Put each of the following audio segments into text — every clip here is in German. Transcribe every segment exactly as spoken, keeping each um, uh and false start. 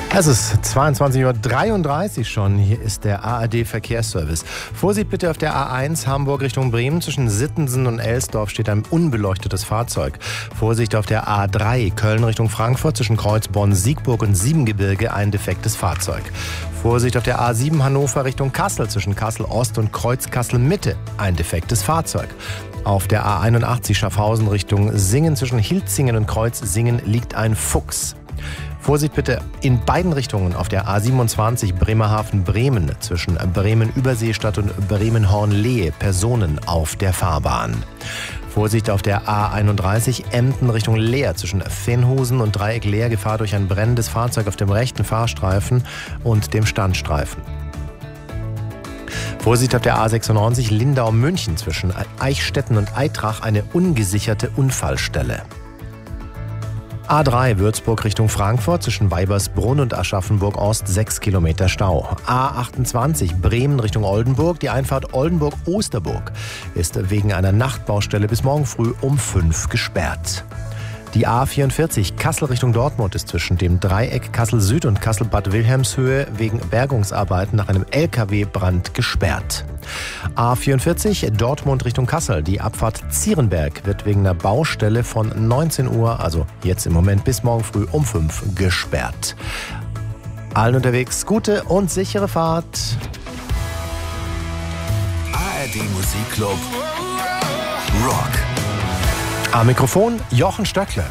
Es ist zweiundzwanzig Uhr dreiunddreißig schon. Hier ist der A R D-Verkehrsservice. Vorsicht bitte auf der A eins Hamburg Richtung Bremen. Zwischen Sittensen und Elsdorf steht ein unbeleuchtetes Fahrzeug. Vorsicht auf der A drei Köln Richtung Frankfurt. Zwischen Kreuzborn, Siegburg und Siebengebirge ein defektes Fahrzeug. Vorsicht auf der A sieben Hannover Richtung Kassel. Zwischen Kassel Ost und Kreuz Kassel Mitte ein defektes Fahrzeug. Auf der A einundachtzig Schaffhausen Richtung Singen. Zwischen Hilzingen und Kreuz Singen liegt ein Fuchs. Vorsicht bitte in beiden Richtungen auf der A siebenundzwanzig Bremerhaven-Bremen zwischen Bremen-Überseestadt und Bremen-Hornlehe Personen auf der Fahrbahn. Vorsicht auf der A einunddreißig Emden Richtung Leer zwischen Venhusen und Dreieck Leer Gefahr durch ein brennendes Fahrzeug auf dem rechten Fahrstreifen und dem Standstreifen. Vorsicht auf der A sechsundneunzig Lindau-München zwischen Eichstätten und Eitrach eine ungesicherte Unfallstelle. A drei Würzburg Richtung Frankfurt zwischen Weibersbrunn und Aschaffenburg-Ost sechs Kilometer Stau. A achtundzwanzig Bremen Richtung Oldenburg. Die Einfahrt Oldenburg-Osterburg ist wegen einer Nachtbaustelle bis morgen früh um fünf gesperrt. Die A vierundvierzig Kassel Richtung Dortmund ist zwischen dem Dreieck Kassel Süd und Kassel-Bad Wilhelmshöhe wegen Bergungsarbeiten nach einem L K W-Brand gesperrt. A vierundvierzig Dortmund Richtung Kassel. Die Abfahrt Zierenberg wird wegen einer Baustelle von neunzehn Uhr, also jetzt im Moment bis morgen früh um fünf, gesperrt. Allen unterwegs gute und sichere Fahrt. A R D Musikclub Rock. Am Mikrofon Jochen Stöckler.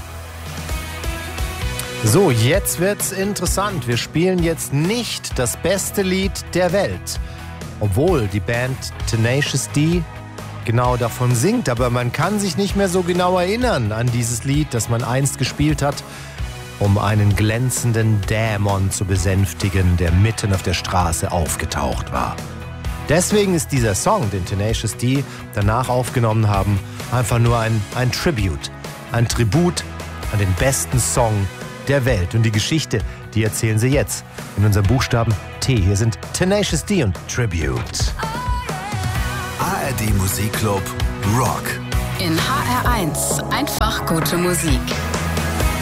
So, jetzt wird's interessant. Wir spielen jetzt nicht das beste Lied der Welt. Obwohl die Band Tenacious D genau davon singt. Aber man kann sich nicht mehr so genau erinnern an dieses Lied, das man einst gespielt hat, um einen glänzenden Dämon zu besänftigen, der mitten auf der Straße aufgetaucht war. Deswegen ist dieser Song, den Tenacious D danach aufgenommen haben, einfach nur ein, ein Tribute, ein Tribut an den besten Song der Welt. Und die Geschichte, die erzählen sie jetzt in unserem Buchstaben T. Hier sind Tenacious D und Tribute. A R D Musikclub Rock. In H R eins einfach gute Musik.